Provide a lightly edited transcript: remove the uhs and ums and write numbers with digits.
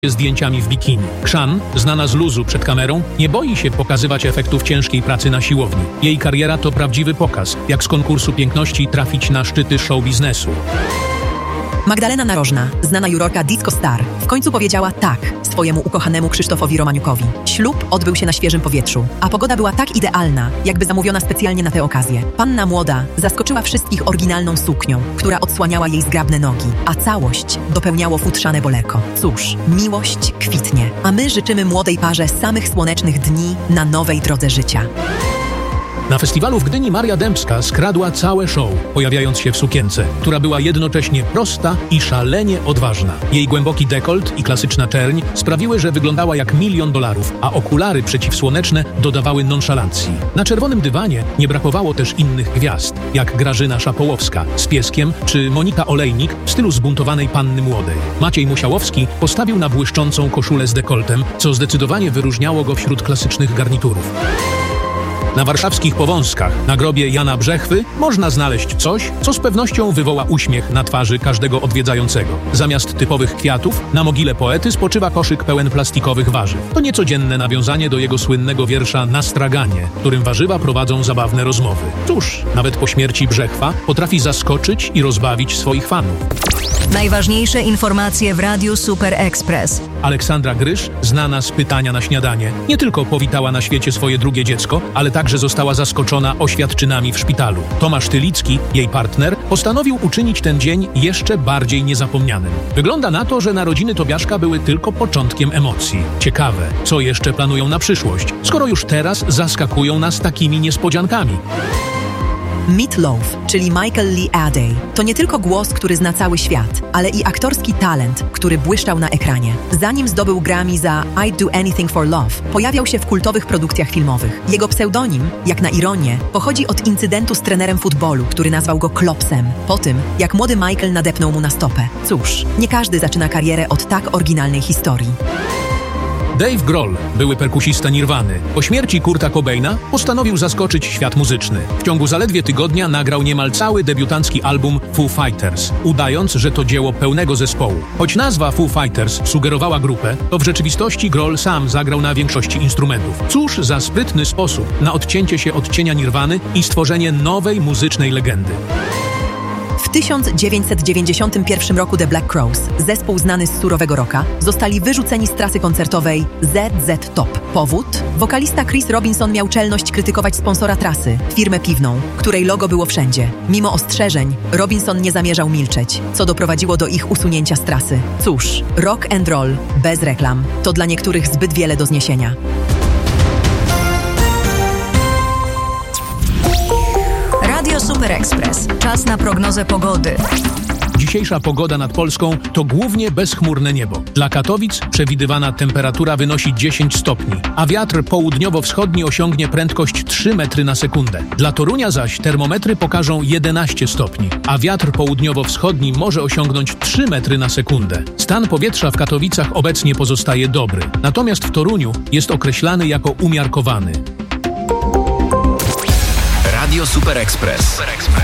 zdjęciami w bikini. Chhan, znana z luzu przed kamerą, nie boi się pokazywać efektów ciężkiej pracy na siłowni. Jej kariera to prawdziwy pokaz, jak z konkursu piękności trafić na szczyty show biznesu. Magdalena Narożna, znana jurorka Disco Star, w końcu powiedziała tak swojemu ukochanemu Krzysztofowi Romaniukowi. Ślub odbył się na świeżym powietrzu, a pogoda była tak idealna, jakby zamówiona specjalnie na tę okazję. Panna młoda zaskoczyła wszystkich oryginalną suknią, która odsłaniała jej zgrabne nogi, a całość dopełniało futrzane boleko. Cóż, miłość kwitnie, a my życzymy młodej parze samych słonecznych dni na nowej drodze życia. Na festiwalu w Gdyni Maria Dębska skradła całe show, pojawiając się w sukience, która była jednocześnie prosta i szalenie odważna. Jej głęboki dekolt i klasyczna czerń sprawiły, że wyglądała jak $1 000 000, a okulary przeciwsłoneczne dodawały nonszalancji. Na czerwonym dywanie nie brakowało też innych gwiazd, jak Grażyna Szapołowska z pieskiem, czy Monika Olejnik w stylu zbuntowanej panny młodej. Maciej Musiałowski postawił na błyszczącą koszulę z dekoltem, co zdecydowanie wyróżniało go wśród klasycznych garniturów. Na warszawskich Powązkach, na grobie Jana Brzechwy, można znaleźć coś, co z pewnością wywoła uśmiech na twarzy każdego odwiedzającego. Zamiast typowych kwiatów, na mogile poety spoczywa koszyk pełen plastikowych warzyw. To niecodzienne nawiązanie do jego słynnego wiersza Na straganie, którym warzywa prowadzą zabawne rozmowy. Cóż, nawet po śmierci Brzechwa potrafi zaskoczyć i rozbawić swoich fanów. Najważniejsze informacje w Radiu Super Express. Aleksandra Grysz, znana z Pytania na śniadanie, nie tylko powitała na świecie swoje drugie dziecko, ale także została zaskoczona oświadczynami w szpitalu. Tomasz Tylicki, jej partner, postanowił uczynić ten dzień jeszcze bardziej niezapomnianym. Wygląda na to, że narodziny Tobiaszka były tylko początkiem emocji. Ciekawe, co jeszcze planują na przyszłość, skoro już teraz zaskakują nas takimi niespodziankami. Meat Loaf, czyli Michael Lee Adey, to nie tylko głos, który zna cały świat, ale i aktorski talent, który błyszczał na ekranie. Zanim zdobył Grammy za I'd Do Anything for Love, pojawiał się w kultowych produkcjach filmowych. Jego pseudonim, jak na ironię, pochodzi od incydentu z trenerem futbolu, który nazwał go Klopsem, po tym, jak młody Michael nadepnął mu na stopę. Cóż, nie każdy zaczyna karierę od tak oryginalnej historii. Dave Grohl, były perkusista Nirwany, po śmierci Kurta Cobaina postanowił zaskoczyć świat muzyczny. W ciągu zaledwie tygodnia nagrał niemal cały debiutancki album Foo Fighters, udając, że to dzieło pełnego zespołu. Choć nazwa Foo Fighters sugerowała grupę, to w rzeczywistości Grohl sam zagrał na większości instrumentów. Cóż za sprytny sposób na odcięcie się od cienia Nirwany i stworzenie nowej muzycznej legendy. W 1991 roku The Black Crowes, zespół znany z surowego rocka, zostali wyrzuceni z trasy koncertowej ZZ Top. Powód? Wokalista Chris Robinson miał czelność krytykować sponsora trasy, firmę piwną, której logo było wszędzie. Mimo ostrzeżeń, Robinson nie zamierzał milczeć, co doprowadziło do ich usunięcia z trasy. Cóż, rock and roll bez reklam to dla niektórych zbyt wiele do zniesienia. Radio Super Express. Czas na prognozę pogody. Dzisiejsza pogoda nad Polską to głównie bezchmurne niebo. Dla Katowic przewidywana temperatura wynosi 10 stopni, a wiatr południowo-wschodni osiągnie prędkość 3 metry na sekundę. Dla Torunia zaś termometry pokażą 11 stopni, a wiatr południowo-wschodni może osiągnąć 3 metry na sekundę. Stan powietrza w Katowicach obecnie pozostaje dobry, natomiast w Toruniu jest określany jako umiarkowany. Radio Super Express.